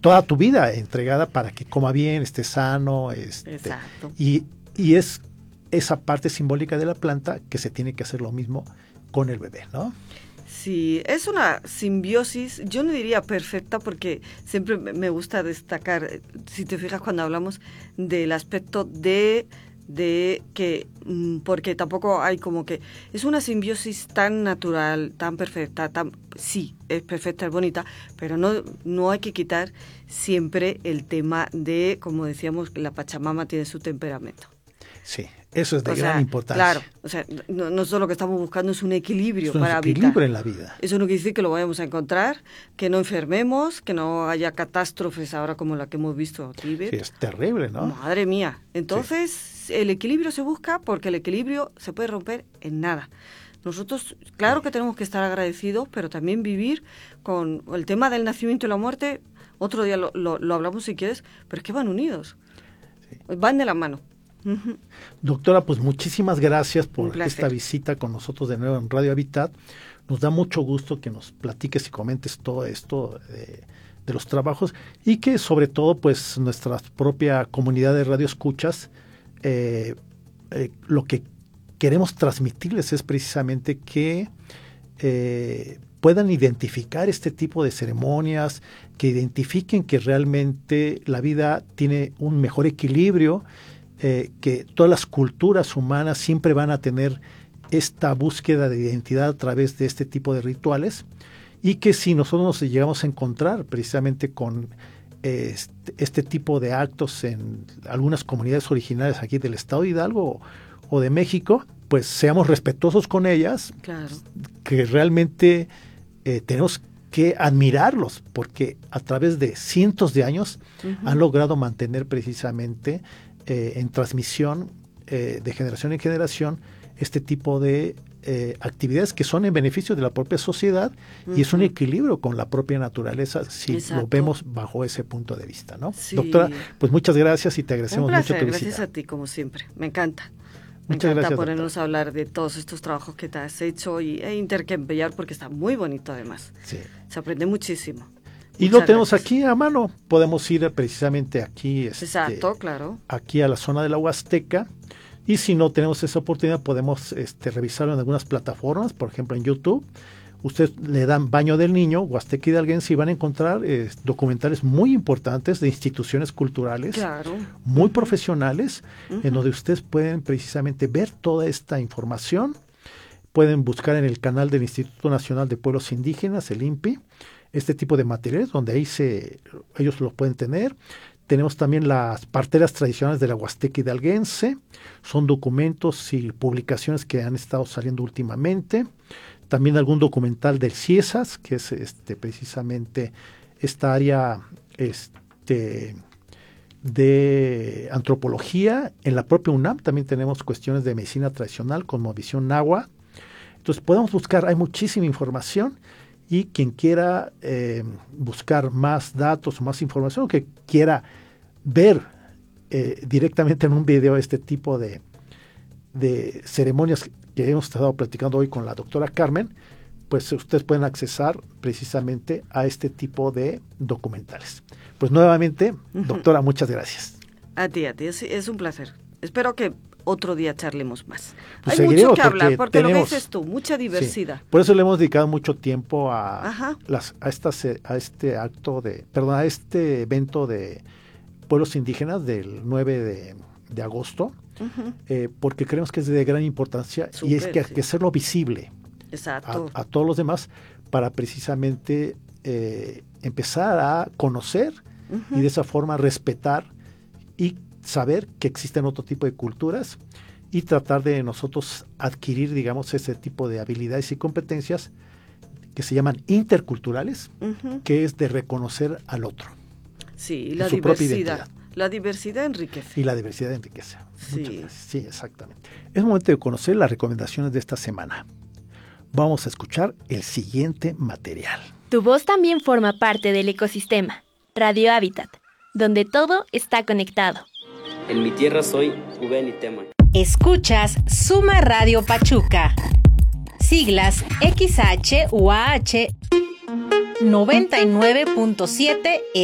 toda tu vida entregada para que coma bien, esté sano, Exacto. y es esa parte simbólica de la planta que se tiene que hacer lo mismo con el bebé, ¿no? Sí, es una simbiosis, yo no diría perfecta porque siempre me gusta destacar, si te fijas cuando hablamos del aspecto de que, porque tampoco hay como que, es una simbiosis tan natural, tan perfecta, sí, es perfecta, es bonita, pero no hay que quitar siempre el tema de, como decíamos, la Pachamama tiene su temperamento. Sí, eso es de gran importancia. Claro, o sea, nosotros lo que estamos buscando es un equilibrio para habitar. Equilibrio en la vida. Eso no quiere decir que lo vayamos a encontrar, que no enfermemos, que no haya catástrofes ahora como la que hemos visto en Tíbet. Sí, es terrible, ¿no? Madre mía. Entonces, el equilibrio se busca porque el equilibrio se puede romper en nada. Nosotros, claro que tenemos que estar agradecidos, pero también vivir con el tema del nacimiento y la muerte. Otro día lo hablamos si quieres, pero es que van unidos. Sí. Van de la mano. Uh-huh. Doctora, pues muchísimas gracias por esta visita con nosotros de nuevo en Radio Hábitat. Nos da mucho gusto que nos platiques y comentes todo esto de los trabajos y que sobre todo pues nuestra propia comunidad de radioescuchas, lo que queremos transmitirles es precisamente que puedan identificar este tipo de ceremonias, que identifiquen que realmente la vida tiene un mejor equilibrio, que todas las culturas humanas siempre van a tener esta búsqueda de identidad a través de este tipo de rituales y que si nosotros nos llegamos a encontrar precisamente con este tipo de actos en algunas comunidades originarias aquí del estado de Hidalgo o de México, pues seamos respetuosos con ellas, claro, que realmente tenemos que admirarlos porque a través de cientos de años han logrado mantener precisamente en transmisión de generación en generación este tipo de actividades que son en beneficio de la propia sociedad y es un equilibrio con la propia naturaleza si lo vemos bajo ese punto de vista, ¿no? Sí. Doctora, pues muchas gracias y te agradecemos mucho tu visita. Gracias a ti como siempre, me encanta. Me Muchas encanta gracias, ponernos doctora. a hablar de todos estos trabajos que te has hecho e intercambiar porque está muy bonito además. Sí. Se aprende muchísimo. Y lo tenemos aquí a mano, podemos ir precisamente aquí, exacto, claro, aquí a la zona de la Huasteca, y si no tenemos esa oportunidad podemos revisarlo en algunas plataformas, por ejemplo en YouTube. Usted le dan Baño del Niño, Huasteca Hidalguense, y van a encontrar documentales muy importantes de instituciones culturales, claro, muy profesionales, en donde ustedes pueden precisamente ver toda esta información. Pueden buscar en el canal del Instituto Nacional de Pueblos Indígenas, el INPI, este tipo de materiales, donde ahí ellos lo pueden tener. Tenemos también las parteras tradicionales de la Huasteca Hidalguense, son documentos y publicaciones que han estado saliendo últimamente. También algún documental del CIESAS, que es precisamente esta área de antropología. En la propia UNAM también tenemos cuestiones de medicina tradicional, cosmovisión náhuatl. Entonces podemos buscar, hay muchísima información. Y quien quiera buscar más datos o más información, que quiera ver directamente en un video este tipo de ceremonias que hemos estado platicando hoy con la doctora Carmen, pues ustedes pueden accesar precisamente a este tipo de documentales. Pues nuevamente, doctora, muchas gracias. A ti, es un placer. Espero que otro día charlemos más. Pues hay mucho que hablar, porque lo que dices tú, mucha diversidad. Sí, por eso le hemos dedicado mucho tiempo a este evento de pueblos indígenas del 9 de agosto, porque creemos que es de gran importancia. Súper, y es que hay que hacerlo visible a todos los demás para precisamente empezar a conocer y de esa forma respetar y saber que existen otro tipo de culturas y tratar de nosotros adquirir, digamos, ese tipo de habilidades y competencias que se llaman interculturales, que es de reconocer al otro. Sí, la diversidad. La diversidad enriquece. Y la diversidad enriquece. Sí. Muchas gracias. Sí, exactamente. Es momento de conocer las recomendaciones de esta semana. Vamos a escuchar el siguiente material. Tu voz también forma parte del ecosistema. Radio Hábitat, donde todo está conectado. En mi tierra soy Uben y Teman. Escuchas Suma Radio Pachuca. Siglas XHUAH 99.7